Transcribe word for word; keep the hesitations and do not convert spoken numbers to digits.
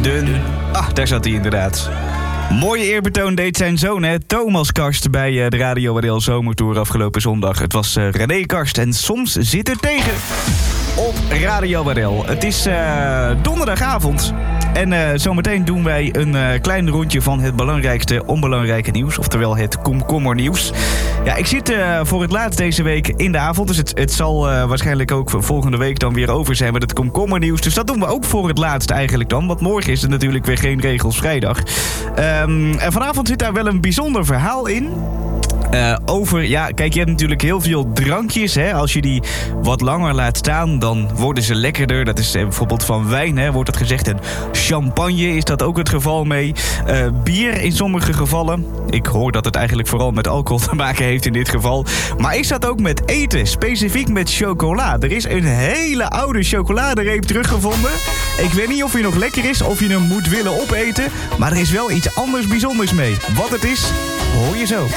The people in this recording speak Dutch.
Dun. Ah, daar zat hij inderdaad. Mooie eerbetoon deed zijn zoon, hè, Thomas Karst, bij uh, de Radio Waardeel Zomertour afgelopen zondag. Het was uh, René Karst en soms zit er tegen op Radio Waardeel. Het is uh, donderdagavond. En uh, zometeen doen wij een uh, klein rondje van het belangrijkste onbelangrijke nieuws. Oftewel het komkommernieuws. Ja, ik zit uh, voor het laatst deze week in de avond. Dus het, het zal uh, waarschijnlijk ook volgende week dan weer over zijn met het komkommernieuws. Dus dat doen we ook voor het laatst eigenlijk dan. Want morgen is er natuurlijk weer geen regels vrijdag. Um, en vanavond zit daar wel een bijzonder verhaal in. Uh, over, ja, kijk, je hebt natuurlijk heel veel drankjes, hè. Als je die wat langer laat staan, dan worden ze lekkerder. Dat is eh, bijvoorbeeld van wijn, hè, wordt het gezegd. En champagne is dat ook het geval mee. Uh, bier in sommige gevallen. Ik hoor dat het eigenlijk vooral met alcohol te maken heeft in dit geval. Maar is dat ook met eten, specifiek met chocola? Er is een hele oude chocoladereep teruggevonden. Ik weet niet of hij nog lekker is, of je hem moet willen opeten. Maar er is wel iets anders bijzonders mee. Wat het is, hoor je zo.